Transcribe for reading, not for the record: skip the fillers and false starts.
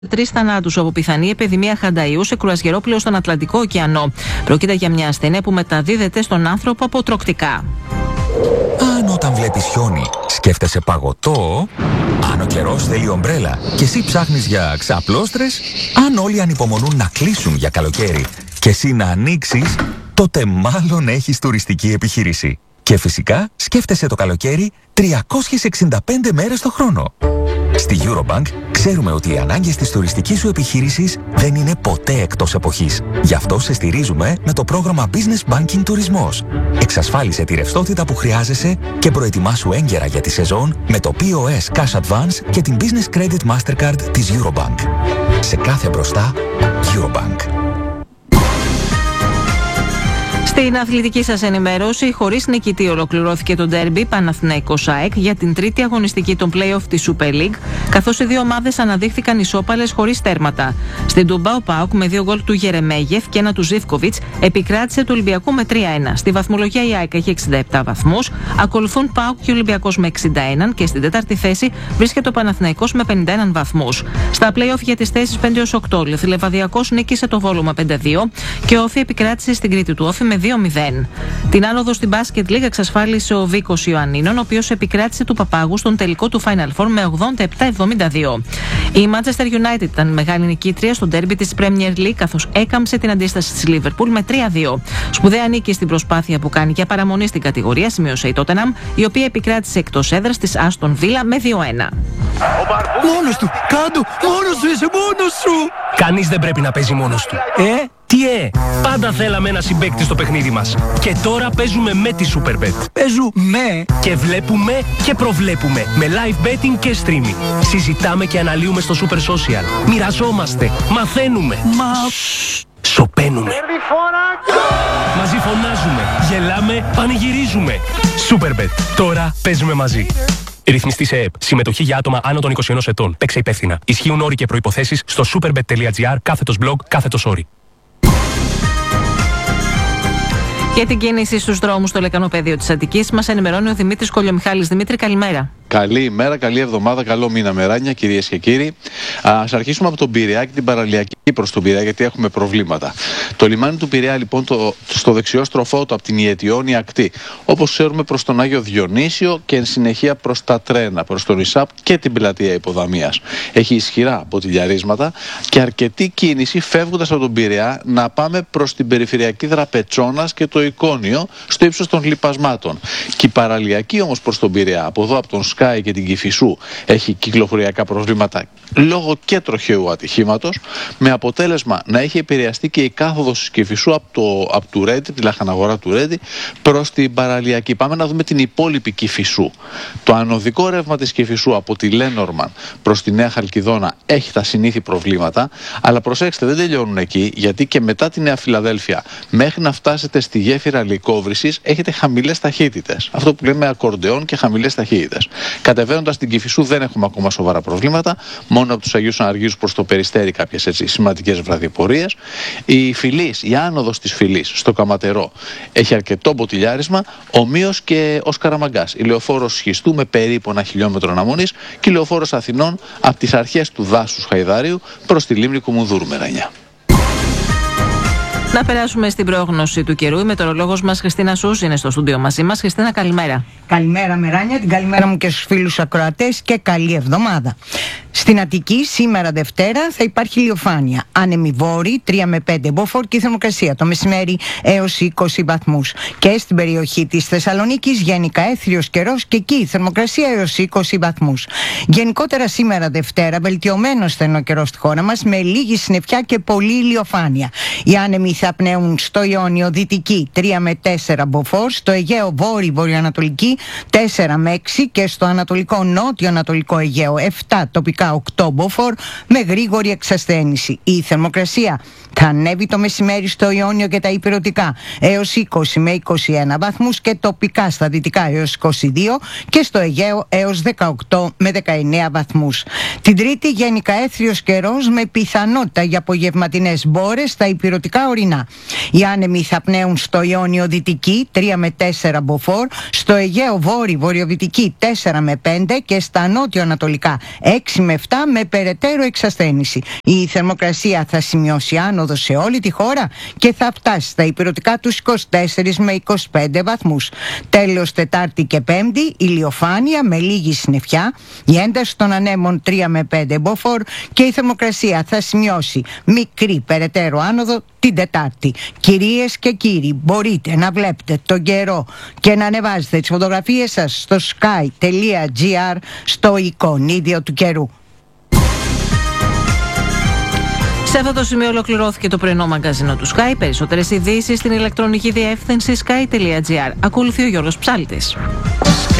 3 θανάτους από πιθανή επιδημία χανταΐου σε κρουαζιερόπλαιο στον Ατλαντικό ωκεανό. Πρόκειται για μια ασθένεια που μεταδίδεται στον άνθρωπο από τρωκτικά. Αν όταν βλέπεις χιόνι σκέφτεσαι παγωτό, αν ο καιρός θέλει ομπρέλα και εσύ ψάχνεις για ξαπλώστρες, αν όλοι ανυπομονούν να κλείσουν για καλοκαίρι και εσύ να ανοίξεις, τότε μάλλον έχεις τουριστική επιχείρηση. Και φυσικά σκέφτεσαι το καλοκαίρι 365 μέρες το χρόνο. Στη Eurobank ξέρουμε ότι οι ανάγκες της τουριστικής σου επιχείρησης δεν είναι ποτέ εκτός εποχής. Γι' αυτό σε στηρίζουμε με το πρόγραμμα Business Banking Τουρισμός. Εξασφάλισε τη ρευστότητα που χρειάζεσαι και προετοιμάσου έγκαιρα για τη σεζόν με το POS Cash Advance και την Business Credit Mastercard της Eurobank. Σε κάθε μπροστά, Eurobank. Στην αθλητική σας ενημέρωση, χωρίς νικητή ολοκληρώθηκε το ντέρμπι Παναθηναϊκός ΑΕΚ για την τρίτη αγωνιστική των play-off της Super League, καθώς οι δύο ομάδες αναδείχθηκαν ισόπαλες χωρίς τέρματα. Στην Τούμπα, ο ΠΑΟΚ με 2 γκολ του Γερεμέγεφ και 1 του Ζίβκοβιτς επικράτησε του Ολυμπιακού με 3-1. Στη βαθμολογία η ΑΕΚ έχει 67 βαθμούς, ακολουθούν ΠΑΟΚ και Ολυμπιακός με 61 και στην τέταρτη θέση βρίσκεται ο Παναθηναϊκός με 51 βαθμούς. Στα play-off για τις θέσεις 5 έως 8, ο Λιθιλεβαδιακός νίκησε το Βόλο με 5-2 και ο Όφη επικράτησε στην Κρήτη του Όφη με 2-0. Την άνοδο στην Basket League εξασφάλισε ο Βίκος Ιωαννίνων, ο οποίος επικράτησε του Παπάγου στον τελικό του Final Four με 87-72. Η Manchester United ήταν μεγάλη νικήτρια στο ντέρμπι της Premier League, καθώς έκαμψε την αντίσταση της Liverpool με 3-2. Σπουδαία νίκη στην προσπάθεια που κάνει για παραμονή στην κατηγορία σημείωσε η Tottenham, η οποία επικράτησε εκτός έδρας της Aston Villa με 2-1. Μόνος του! Κάντο! Μόνος σου είσαι! Μόνος σου! Κανείς δεν πρέπει να παίζει μόνος του. Τι πάντα θέλαμε ένα συμπαίκτη στο παιχνίδι μας. Και τώρα παίζουμε με τη Superbet. Παίζουμε και βλέπουμε και προβλέπουμε με live betting και streaming. Συζητάμε και αναλύουμε στο Super Social. Μοιραζόμαστε, μαθαίνουμε. Σωπαίνουμε. Μαζί φωνάζουμε, γελάμε, πανηγυρίζουμε. Superbet. Τώρα παίζουμε μαζί. Ρυθμιστή σε ΕΕΠ. Συμμετοχή για άτομα άνω των 21 ετών. Παίξε υπεύθυνα. Ισχύουν όροι και προϋποθέσεις στο superbet.gr/blog/όροι. Για την κίνηση στους δρόμους στο λεκανοπέδιο της Αττικής μας ενημερώνει ο Δημήτρης Κολιομιχάλης. Δημήτρη, καλημέρα. Καλή ημέρα, καλή εβδομάδα, καλό μήνα Μεράνια, κυρίες και κύριοι. Ας αρχίσουμε από τον Πειραιά και την παραλιακή προς τον Πειραιά, γιατί έχουμε προβλήματα. Το λιμάνι του Πειραιά, λοιπόν, στο δεξιό στροφότο από την Ιετιώνη ακτή, όπως ξέρουμε, προς τον Άγιο Διονύσιο και εν συνεχεία προς τα τρένα, προς τον Ισάπ και την πλατεία Υποδαμίας. Έχει ισχυρά ποτηλιαρίσματα και αρκετή κίνηση φεύγοντας από τον Πειραιά να πάμε προς την περιφερειακή Δραπετσόνας και το Εικόνιο στο ύψος των λιπασμάτων. Και η παραλιακή όμως προς τον Πειραιά, από εδώ από τον Σκάι και την Κηφισού, έχει κυκλοφοριακά προβλήματα λόγω και τροχαίου ατυχήματος, με αποτέλεσμα να έχει επηρεαστεί και η κάθοδος της Κηφισού από του Ρέντι, τη λαχαναγορά του Ρέντι, προς την παραλιακή. Πάμε να δούμε την υπόλοιπη Κηφισού. Το ανωδικό ρεύμα της Κηφισού από τη Λένορμαν προς τη Νέα Χαλκιδόνα έχει τα συνήθη προβλήματα, αλλά προσέξτε, δεν τελειώνουν εκεί, γιατί και μετά τη Νέα Φιλαδέλφια μέχρι να φτάσετε στη γέφυρα Λυκόβρησης έχετε χαμηλές ταχύτητες. Αυτό που λέμε ακορντεόν και χαμηλές ταχύτητες. Κατεβαίνοντας την Κηφισού δεν έχουμε ακόμα σοβαρά προβλήματα. Μόνο από τους Αγίους Αναργίους προς το Περιστέρι κάποιες έτσι σημαντικές βραδιπορίες. Η Φυλής, η άνοδος της Φυλής στο Καματερό έχει αρκετό ποτηλιάρισμα, ομοίως και ως Καραμαγκάς. Η λεωφόρος Σχιστού με περίπου 1 χιλιόμετρο αναμονής και η λεωφόρος Αθηνών από τις αρχές του δάσους Χαϊδάριου προς τη λίμνη Κουμουνδούρου, Μερανιά. Να περάσουμε στην πρόγνωση του καιρού. Η μετεωρολόγος μας Χριστίνα Σούς είναι στο στούντιο μαζί μας. Χριστίνα, καλημέρα. Καλημέρα Μεράνια, την καλημέρα μου και στους φίλους ακροατές και καλή εβδομάδα. Στην Αττική σήμερα Δευτέρα θα υπάρχει ηλιοφάνεια. Άνεμη βόρη 3 με 5 μποφόρ και η θερμοκρασία το μεσημέρι έως 20 βαθμούς. Και στην περιοχή της Θεσσαλονίκης γενικά έθριος καιρός και εκεί η θερμοκρασία έως 20 βαθμούς. Γενικότερα σήμερα Δευτέρα βελτιωμένος στενό καιρός στη χώρα μας με λίγη συννεφιά και πολλή ηλιοφάνεια. Οι άνεμοι θα πνέουν στο Ιόνιο δυτική 3 με 4 μποφόρ, στο Αιγαίο βόρειο-βορειοανατολική 4 με 6 και στο ανατολικό νότιο-ανατολικό Αιγαίο 7 τοπικά 8 μποφόρ με γρήγορη εξασθένηση. Η θερμοκρασία θα ανέβει το μεσημέρι στο Ιόνιο και τα ηπειρωτικά έως 20 με 21 βαθμούς και τοπικά στα δυτικά έως 22 και στο Αιγαίο έως 18 με 19 βαθμούς. Την Τρίτη γενικά έθριος καιρός με πιθανότητα για απογευματινές μπόρες στα ηπειρωτικά ορεινά. Οι άνεμοι θα πνέουν στο Ιόνιο δυτική 3 με 4 μποφόρ, στο Αιγαίο βόρειο-βορειοδυτική 4 με 5 και στα νότιο-ανατολικά 6 με με περαιτέρω εξασθένηση. Η θερμοκρασία θα σημειώσει άνοδο σε όλη τη χώρα και θα φτάσει στα ηπειρωτικά τους 24 με 25 βαθμούς. Τέλος Τετάρτη και Πέμπτη, ηλιοφάνεια με λίγη συννεφιά, η ένταση των ανέμων 3 με 5 μποφόρ και η θερμοκρασία θα σημειώσει μικρή περαιτέρω άνοδο την Τετάρτη. Κυρίες και κύριοι, μπορείτε να βλέπετε τον καιρό και να ανεβάζετε τις φωτογραφίες σας στο sky.gr στο εικονίδιο του καιρού. Σε αυτό το σημείο ολοκληρώθηκε το πρωινό μαγκαζίνο του Sky. Περισσότερες ειδήσεις στην ηλεκτρονική διεύθυνση sky.gr. Ακολουθεί ο Γιώργος Ψάλτης.